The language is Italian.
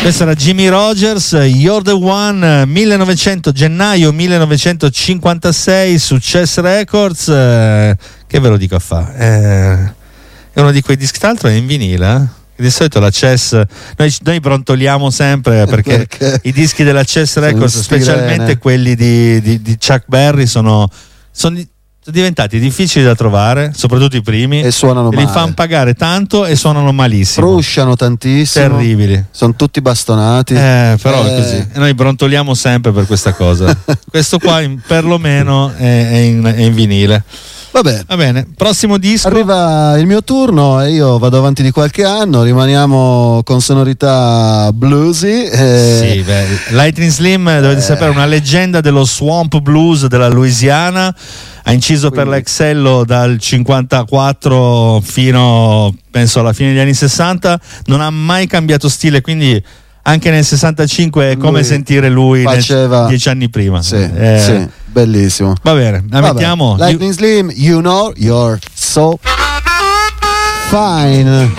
Questo era Jimmy Rogers, You're the One, gennaio 1956 su Chess Records. Che ve lo dico a fa? È uno di quei dischi, tra l'altro è in vinile. Di solito la Chess, noi brontoliamo sempre perché i dischi della Chess Records, specialmente quelli di Chuck Berry, sono diventati difficili da trovare, soprattutto i primi, e suonano male. Li fanno pagare tanto e suonano malissimo, frusciano tantissimo, terribili, sono tutti bastonati, però è così, e noi brontoliamo sempre per questa cosa. Questo qua perlomeno è in vinile. Va bene, prossimo disco. Arriva il mio turno e io vado avanti di qualche anno, rimaniamo con sonorità bluesy. Sì, Lightning Slim, dovete sapere, una leggenda dello swamp blues della Louisiana. Ha inciso per l'Excello dal 54 fino penso alla fine degli anni 60, non ha mai cambiato stile, quindi anche nel 65 è come sentire lui 10 anni prima. Sì, bellissimo. Va bene, mettiamo Lightning Slim, You Know You're So Fine.